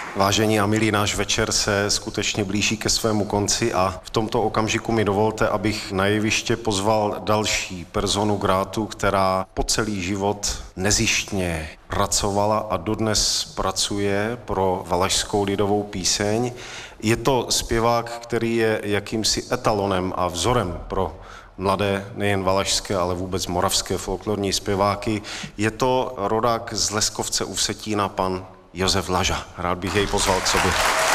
Vážení a milí, náš večer se skutečně blíží ke svému konci a v tomto okamžiku mi dovolte, abych na jeviště pozval další personu gratu, která po celý život nezištně pracovala a dodnes pracuje pro valašskou lidovou píseň. Je to zpěvák, který je jakýmsi etalonem a vzorem pro mladé, nejen valašské, ale vůbec moravské folklorní zpěváky. Je to rodák z Leskovce u Vsetína, pan Josef Vlaža. Rád bych jej pozval k sobě.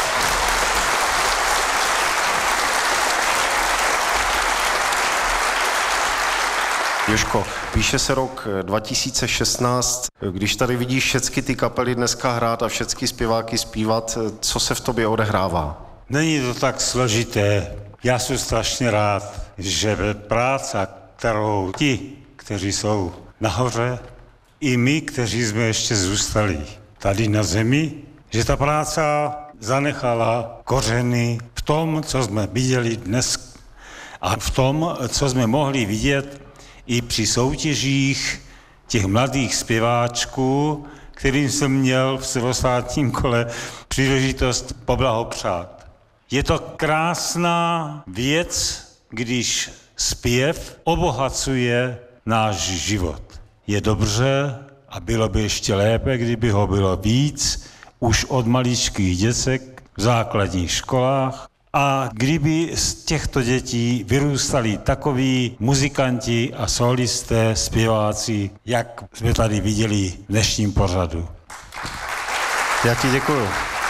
Jožko, píše se rok 2016. Když tady vidíš všechny ty kapely dneska hrát a všechny zpěváky zpívat, co se v tobě odehrává? Není to tak složité. Já jsem strašně rád, že práce, kterou ti, kteří jsou nahoře, i my, kteří jsme ještě zůstali tady na zemi, že ta práce zanechala kořeny v tom, co jsme viděli dnes a v tom, co jsme mohli vidět i při soutěžích těch mladých zpěváčků, kterým jsem měl v celostátním kole příležitost poblahopřát. Je to krásná věc, když zpěv obohacuje náš život. Je dobře a bylo by ještě lépe, kdyby ho bylo víc, už od maličkých děcek v základních školách a kdyby z těchto dětí vyrůstali takoví muzikanti a solisté, zpěváci, jak jsme tady viděli v dnešním pořadu. Já ti děkuju.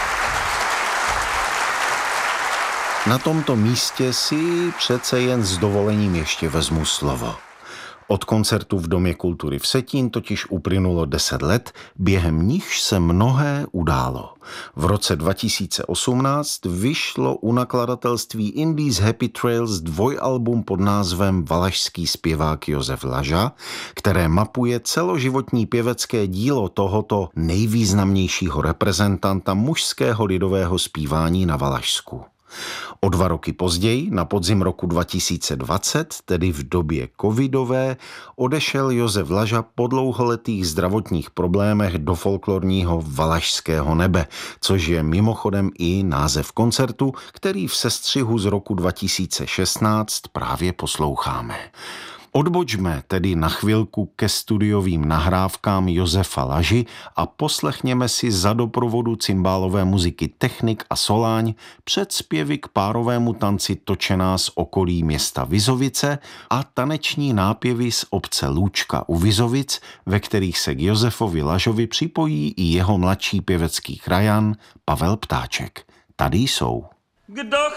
Na tomto místě si přece jen s dovolením ještě vezmu slovo. Od koncertu v Domě kultury Vsetín totiž uplynulo 10 let, během nichž se mnohé událo. V roce 2018 vyšlo u nakladatelství Indies Happy Trails dvojalbum pod názvem Valašský zpěvák Josef Vlaža, které mapuje celoživotní pěvecké dílo tohoto nejvýznamnějšího reprezentanta mužského lidového zpívání na Valašsku. O 2 roky později, na podzim roku 2020, tedy v době covidové, odešel Josef Vlaža po dlouholetých zdravotních problémech do folklorního valašského nebe, což je mimochodem i název koncertu, který v sestřihu z roku 2016 právě posloucháme. Odbočme tedy na chvilku ke studiovým nahrávkám Josefa Laži a poslechněme si za doprovodu cymbálové muziky Technik a Soláň předspěvy k párovému tanci Točená z okolí města Vizovice a taneční nápěvy z obce Lůčka u Vizovic, ve kterých se k Josefovi Lažovi připojí i jeho mladší pěvecký krajan Pavel Ptáček. Tady jsou. Kdo